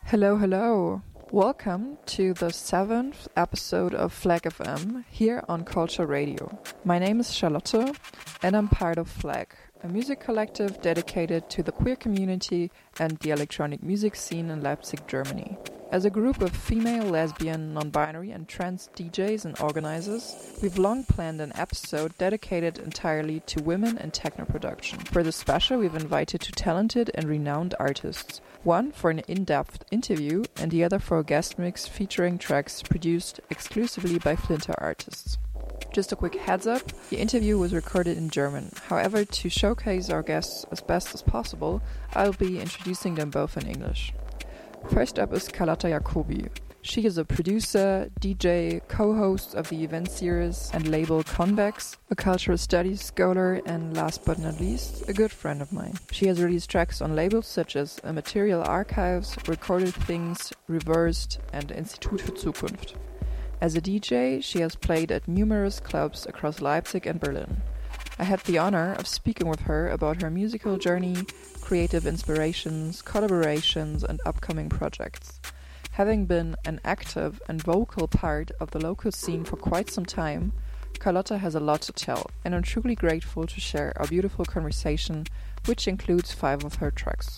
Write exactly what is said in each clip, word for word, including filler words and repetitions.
Hello, hello. Welcome to the seventh episode of Flag F M here on Culture Radio. My name is Charlotte and I'm part of Flag, a music collective dedicated to the queer community and the electronic music scene in Leipzig, Germany. As a group of female, lesbian, non-binary and trans D Js and organizers, we've long planned an episode dedicated entirely to women in techno production. For this special, we've invited two talented and renowned artists, one for an in-depth interview and the other for a guest mix featuring tracks produced exclusively by Flinter artists. Just a quick heads up, the interview was recorded in German. However, to showcase our guests as best as possible, I'll be introducing them both in English. First up is Carlotta Jacobi. She is a producer, D J, co-host of the event series and label Convex, a cultural studies scholar, and last but not least, a good friend of mine. She has released tracks on labels such as Material Archives, Recorded Things, Reversed, and Institut für Zukunft. As a D J, she has played at numerous clubs across Leipzig and Berlin. I had the honor of speaking with her about her musical journey, creative inspirations, collaborations, and upcoming projects. Having been an active and vocal part of the local scene for quite some time, Carlotta has a lot to tell, and I'm truly grateful to share our beautiful conversation, which includes five of her tracks.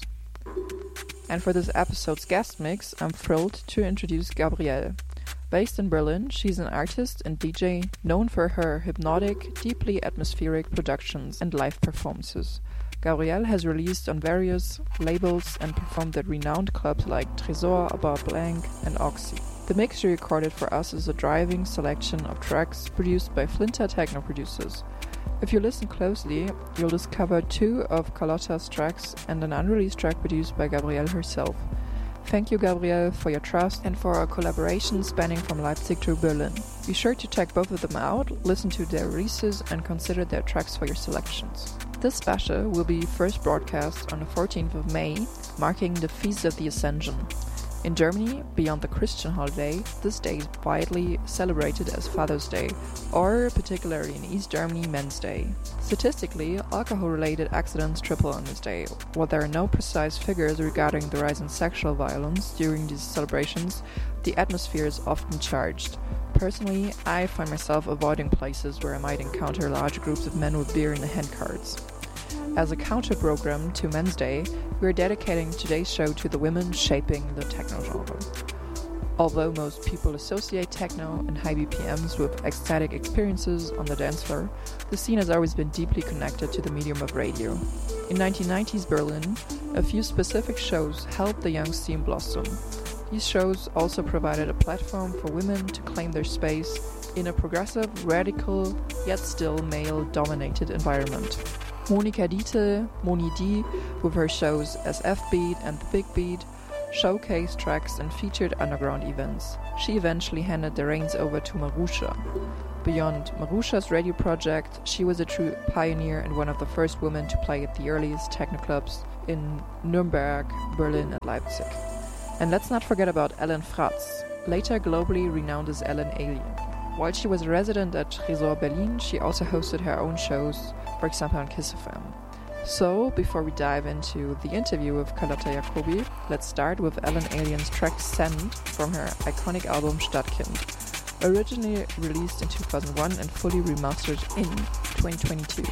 And for this episode's guest mix, I'm thrilled to introduce Gabrielle. Based in Berlin, she's an artist and D J known for her hypnotic, deeply atmospheric productions and live performances. Gabrielle has released on various labels and performed at renowned clubs like Tresor, About Blank, and Oxy. The mix she recorded for us is a driving selection of tracks produced by Flinter techno producers. If you listen closely, you'll discover two of Carlotta's tracks and an unreleased track produced by Gabrielle herself. Thank you, Gabrielle, for your trust and for our collaboration spanning from Leipzig to Berlin. Be sure to check both of them out, listen to their releases, and consider their tracks for your selections. This special will be first broadcast on the fourteenth of May, marking the Feast of the Ascension. In Germany, beyond the Christian holiday, this day is widely celebrated as Father's Day, or particularly in East Germany, Men's Day. Statistically, alcohol-related accidents triple on this day. While there are no precise figures regarding the rise in sexual violence during these celebrations, the atmosphere is often charged. Personally, I find myself avoiding places where I might encounter large groups of men with beer in the handcarts. As a counter-program to Men's Day, we are dedicating today's show to the women shaping the techno genre. Although most people associate techno and high B P Ms with ecstatic experiences on the dance floor, the scene has always been deeply connected to the medium of radio. In nineteen nineties Berlin, a few specific shows helped the young scene blossom. These shows also provided a platform for women to claim their space in a progressive, radical, yet still male-dominated environment. Monika Dietl, Moni D, with her shows S F Beat and The Big Beat, showcased tracks and featured underground events. She eventually handed the reins over to Marusha. Beyond Marusha's radio project, she was a true pioneer and one of the first women to play at the earliest techno clubs in Nuremberg, Berlin, and Leipzig. And let's not forget about Ellen Fratz, later globally renowned as Ellen Alien. While she was a resident at Tresor Berlin, she also hosted her own shows, for example on Kiss F M. So, before we dive into the interview with Carlotta Jacobi, let's start with Ellen Alien's track Send from her iconic album Stadtkind, originally released in two thousand one and fully remastered in twenty twenty-two.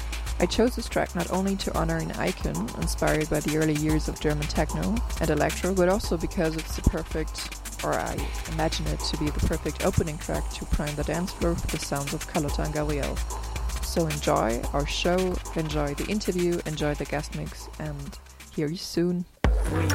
I chose this track not only to honor an icon inspired by the early years of German techno and electro, but also because it's the perfect, or I imagine it to be the perfect opening track to prime the dance floor with the sounds of Carlotta and Gabrielle. So enjoy our show, enjoy the interview, enjoy the guest mix, and hear you soon. Free.